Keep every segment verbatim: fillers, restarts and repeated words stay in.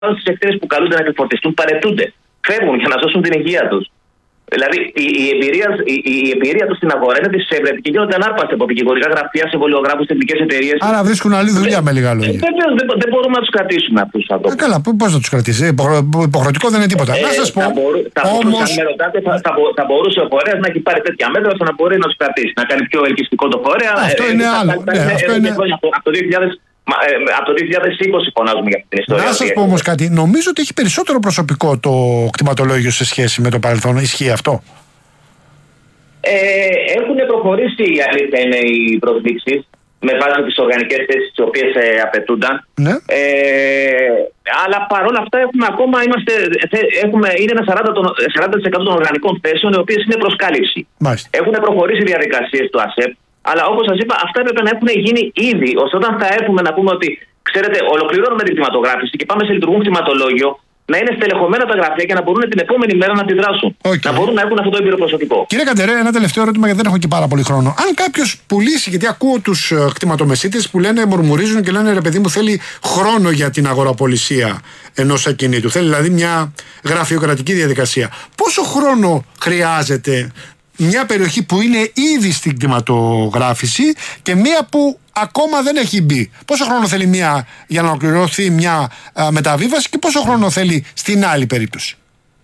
τις ευθύνες που καλούνται να επιφορτιστούν παραιτούνται. Φεύγουν για να σώσουν την υγεία τους. Δηλαδή η, η, εμπειρία, η, η εμπειρία τους στην αγορά είναι δυσέβρετη και γίνονται ανάρπαστοι από δικηγορικά γραφεία, συμβολιογράφους, τεχνικές εταιρείες. Άρα βρίσκουν άλλη δουλειά με λίγα λόγια. Βεβαίως δεν, δεν μπορούμε να τους κρατήσουμε αυτούς τους ανθρώπους. Ε, καλά, πώς θα τους κρατήσει, υποχρεωτικό δεν είναι τίποτα. Ε, να σας πω. Θα μπορού, θα όμως... Αν με ρωτάτε, θα, θα, θα μπορούσε ο φορέας να έχει πάρει τέτοια μέτρα ώστε να μπορεί να τους κρατήσει, να κάνει πιο ελκυστικό το φορέα. Αυτό ε, είναι ε, άλλο. Ναι, αυτό είναι... Από το δύο χιλιάδες Από το δύο χιλιάδες είκοσι φωνάζουμε για αυτή την ιστορία. Να σας πω όμως κάτι. Νομίζω ότι έχει περισσότερο προσωπικό το κτηματολόγιο σε σχέση με το παρελθόν. Ισχύει αυτό? Ε, έχουν προχωρήσει, η αλήθεια είναι, οι προσδείξεις με βάση τις οργανικές θέσεις τις οποίες ε, απαιτούνταν. Ναι. Ε, αλλά παρόλα αυτά έχουμε ακόμα, είμαστε, έχουμε, είναι ένα σαράντα τοις εκατό των οργανικών θέσεων οι οποίες είναι προσκάλυψη. Μάλιστα. Έχουν προχωρήσει διαδικασίες του ΑΣΕΠ. Αλλά όπως σας είπα, αυτά έπρεπε να έχουν γίνει ήδη, ώστε όταν θα έρθουμε να πούμε ότι, ξέρετε, ολοκληρώνουμε την κτηματογράφηση και πάμε σε λειτουργούν κτηματολόγιο, να είναι στελεχωμένα τα γραφεία και να μπορούν την επόμενη μέρα να αντιδράσουν. Okay. Να μπορούν να έχουν αυτό το έμπειρο προσωπικό. Κύριε Καντερέ, ένα τελευταίο ερώτημα, γιατί δεν έχω και πάρα πολύ χρόνο. Αν κάποιος πουλήσει, γιατί ακούω τους κτηματομεσίτες που λένε, μουρμουρίζουν και λένε, ρε παιδί μου, θέλει χρόνο για την αγοραπολισία ενός ακινήτου. Θέλει δηλαδή μια γραφειοκρατική διαδικασία. Πόσο χρόνο χρειάζεται μια περιοχή που είναι ήδη στην κτηματογράφηση και μια που ακόμα δεν έχει μπει? Πόσο χρόνο θέλει μια για να ολοκληρωθεί μια α, μεταβίβαση και πόσο χρόνο θέλει στην άλλη περίπτωση?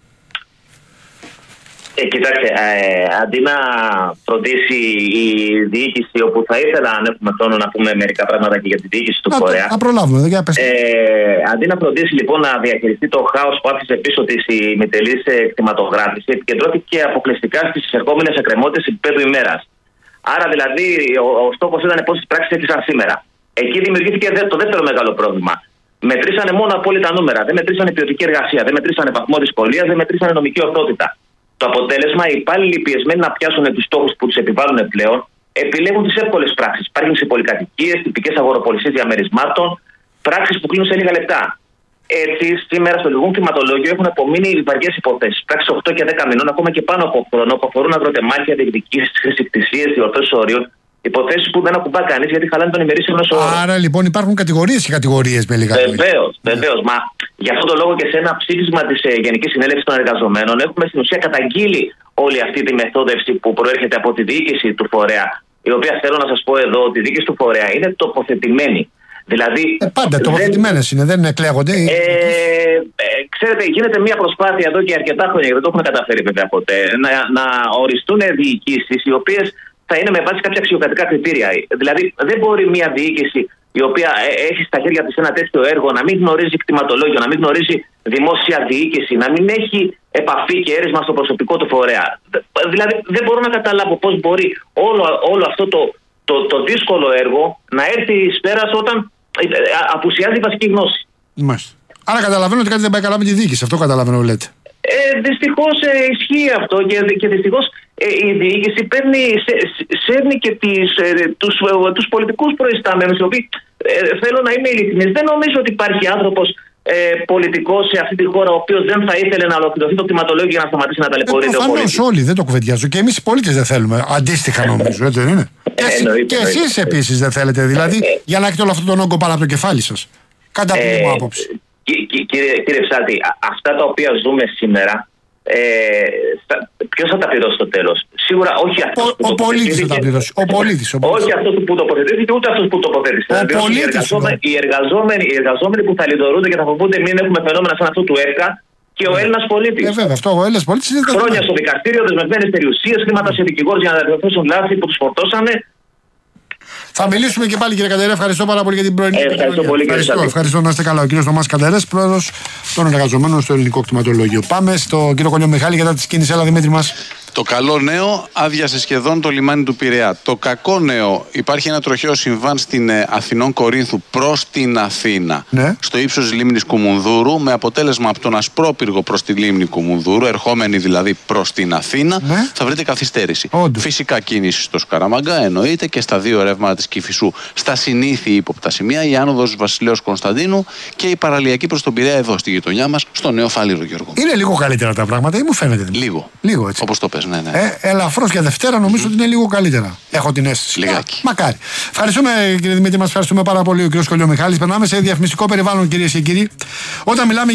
Ε, κοιτάξτε, ε, αντί να φροντίσει η διοίκηση, όπου θα ήθελα, αν έχουμε χρόνο, να πούμε μερικά πράγματα και για τη διοίκηση του να, φορέα. Να προλάβουμε, δεν ε, αντί να φροντίσει λοιπόν να διαχειριστεί το χάος που άφησε πίσω της η ημιτελής κτηματογράφηση, επικεντρώθηκε αποκλειστικά στις εισερχόμενες εκκρεμότητες επίπεδου ημέρας. Άρα δηλαδή ο, ο στόχος ήταν πόσες πράξεις έκλεισαν σήμερα. Εκεί δημιουργήθηκε το δεύτερο μεγάλο πρόβλημα. Μετρήσανε μόνο απόλυτα νούμερα. Δεν μετρήσανε ποιοτική εργασία, δεν μετρήσανε βαθμό δυσκολίας, δεν μετρήσανε νομική ορθότητα. Το αποτέλεσμα, οι υπάλληλοι πιεσμένοι να πιάσουν τους στόχους που τους επιβάλλουν πλέον, επιλέγουν τις εύκολες πράξεις. Υπάρχουν σε πολυκατοικίες, τυπικές αγοροπολισίες διαμερισμάτων, πράξεις που κλείνουν σε λίγα λεπτά. Έτσι, σήμερα στο λειτουργούν κτηματολόγιο έχουν απομείνει βαριές υποθέσεις. Πράξεις οκτώ και δέκα μηνών, ακόμα και πάνω από χρόνο, που αφορούν αγροτεμάχια, διεκδικήσεις, χρησικτησίες, διορθώσεις ορίων. Υποθέσεις που δεν ακουμπά κανείς γιατί χαλάνε τον ημερήσιο μέσο όρο. Άρα λοιπόν υπάρχουν κατηγορίες και κατηγορίες με λίγα λόγια. Βεβαίως, βεβαίως. Μα γι' αυτόν τον λόγο και σε ένα ψήφισμα της ε, Γενικής Συνέλευσης των Εργαζομένων έχουμε στην ουσία καταγγείλει όλη αυτή τη μεθόδευση που προέρχεται από τη διοίκηση του φορέα. Η οποία θέλω να σας πω εδώ ότι η διοίκηση του φορέα είναι τοποθετημένη. Δηλαδή, ε, πάντα τοποθετημένες είναι, δεν εκλέγονται. Ε, ε, ξέρετε, γίνεται μια προσπάθεια εδώ και αρκετά χρόνια, δεν το έχουμε καταφέρει βέβαια ποτέ, να, να οριστούν διοικήσεις οι οποίες θα είναι με βάση κάποια αξιοκρατικά κριτήρια. Δηλαδή, δεν μπορεί μια διοίκηση η οποία έχει στα χέρια της ένα τέτοιο έργο να μην γνωρίζει κτηματολόγιο, να μην γνωρίζει δημόσια διοίκηση, να μην έχει επαφή και αίρεσμα στο προσωπικό του φορέα. Δηλαδή, δεν μπορώ να καταλάβω πώς μπορεί όλο, όλο αυτό το, το, το δύσκολο έργο να έρθει εις πέρας όταν απουσιάζει η βασική γνώση. Μάλιστα. Άρα καταλαβαίνω ότι κάτι δεν πάει καλά με τη διοίκηση. Αυτό καταλαβαίνω, λέτε. Ε, δυστυχώς ε, ισχύει αυτό και, και δυστυχώς ε, η διοίκηση παίρνει, σε, σέρνει και τις, ε, τους, ε, τους πολιτικούς προϊστάμενους, οι οποίοι ε, θέλω να είμαι ειλικρινής. Δεν νομίζω ότι υπάρχει άνθρωπος ε, πολιτικός σε αυτή τη χώρα ο οποίος δεν θα ήθελε να ολοκληρωθεί το κτηματολόγιο για να σταματήσει να ταλαιπωρείται ε, ο πολίτης. Προφανώς όλοι, δεν το κουβεντιάζω. Και εμείς οι πολίτες δεν θέλουμε. Αντίστοιχα νομίζω, έτσι δεν είναι? Ε, και εννοείται, και εσείς επίσης δεν θέλετε, δηλαδή, ε, για να έχετε όλο αυτόν τον όγκο πάνω από το κεφάλι σας. Κατά την ε, μου άποψη. Κύριε, κύριε Ψάτη, αυτά τα οποία ζούμε σήμερα, ε, ποιος θα τα πληρώσει στο τέλος? Σίγουρα όχι αυτός ο, που ο πολίτης θα τα πληρώσει. Ο πολίτης, ο πολίτης. Όχι αυτός που τοποθετήθηκε, ούτε αυτός που τοποθετήθηκε. Ο πολίτης. Οι εργαζόμενοι, οι, εργαζόμενοι, οι εργαζόμενοι που θα λιδωρούνται και θα φοβούνται μην έχουμε φαινόμενα σαν αυτό του ΕΚΑ και ο Έλληνας πολίτης. Ε, βέβαια, αυτό ο Έλληνας πολίτης είναι χρόνια στο δικαστήριο, δεσμευμένες περιουσίες, χρήματα σε δικηγόρους για να διορθώσουν λάθη που τους φορτώσανε. Θα μιλήσουμε και πάλι, κύριε Καντερέ. Ευχαριστώ πάρα πολύ για την πρωινή. Ε, ευχαριστώ πολύ, ευχαριστώ, κύριε ευχαριστώ, να είστε καλά. Ο κύριος Θωμάς Καντερές, πρόεδρος των εργαζομένων στο Ελληνικό Κτηματολόγιο. Πάμε στον κύριο Κονιό Μιχάλη για τη κίνηση. Έλα, Δημήτρη μας. Το καλό νέο, άδειασε σχεδόν το λιμάνι του Πειραιά. Το κακό νέο, υπάρχει ένα τροχαίο συμβάν στην Αθηνών Κορίνθου προς την Αθήνα. Ναι. Στο ύψος της λίμνης Κουμουνδούρου, με αποτέλεσμα από τον Ασπρόπυργο προς τη λίμνη Κουμουνδούρου, ερχόμενη δηλαδή προς την Αθήνα, ναι. θα βρείτε καθυστέρηση. Όντως. Φυσικά κίνηση στο Σκαραμαγκά, εννοείται, και στα δύο ρεύματα της Κηφισού. Στα συνήθη ύποπτα σημεία, η άνοδος Βασιλέως Κωνσταντίνου και η παραλιακή προς τον Πειραιά εδώ στη γειτονιά μας, στο Νέο Φάληρο, Γιώργο. Είναι λίγο καλύτερα τα πράγματα ή μου φαίνεται? Λίγο. Λίγο έτσι. Όπως το πες. ναι, ναι. Ε, ελαφρώς για Δευτέρα νομίζω mm-hmm. ότι είναι λίγο καλύτερα. Έχω την αίσθηση. Λιγάκι. Μακάρι. Ευχαριστούμε κύριε Δημήτρη, μας ευχαριστούμε πάρα πολύ ο κ. Κολιομιχάλης. Περνάμε σε διαφημιστικό περιβάλλον, κυρίες και κύριοι. Όταν μιλάμε